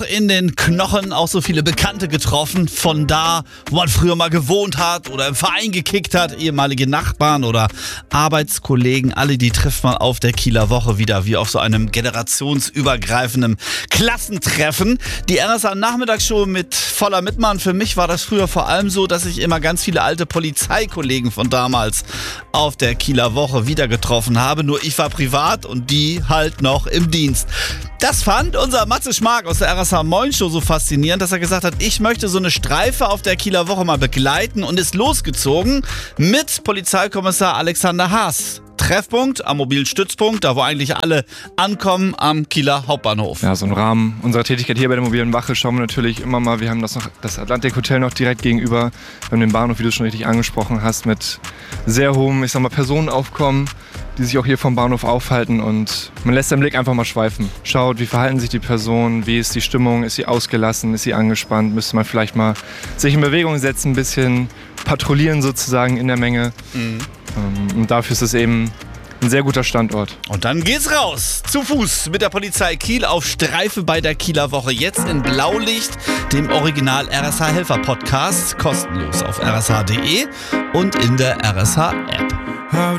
In den Knochen auch so viele Bekannte getroffen, von da, wo man früher mal gewohnt hat oder im Verein gekickt hat, ehemalige Nachbarn oder Arbeitskollegen, alle die trifft man auf der Kieler Woche wieder, wie auf so einem generationsübergreifenden Klassentreffen. Die RSA Nachmittagsshow mit voller Mitmann. Für mich war das früher vor allem so, dass ich immer ganz viele alte Polizeikollegen von damals auf der Kieler Woche wieder getroffen habe. Nur ich war privat und die halt noch im Dienst. Das fand unser Matze Schmark aus der RSA Moin Show so faszinierend, dass er gesagt hat, ich möchte so eine Streife auf der Kieler Woche mal begleiten und ist losgezogen mit Polizeikommissar Alexander Haas. Treffpunkt am mobilen Stützpunkt, da wo eigentlich alle ankommen, am Kieler Hauptbahnhof. Ja, so im Rahmen unserer Tätigkeit hier bei der mobilen Wache schauen wir natürlich immer mal, wir haben das Atlantik Hotel noch direkt gegenüber, wir haben den Bahnhof, wie du schon richtig angesprochen hast, mit sehr hohem, Personenaufkommen, die sich auch hier vom Bahnhof aufhalten und man lässt den Blick einfach mal schweifen. Schaut, wie verhalten sich die Personen, wie ist die Stimmung, ist sie ausgelassen, ist sie angespannt, müsste man vielleicht mal sich in Bewegung setzen, ein bisschen patrouillieren sozusagen in der Menge. Und dafür ist es eben ein sehr guter Standort. Und dann geht's raus, zu Fuß mit der Polizei Kiel auf Streife bei der Kieler Woche. Jetzt in Blaulicht, dem Original RSH Helfer Podcast, kostenlos auf rsh.de und in der RSH App.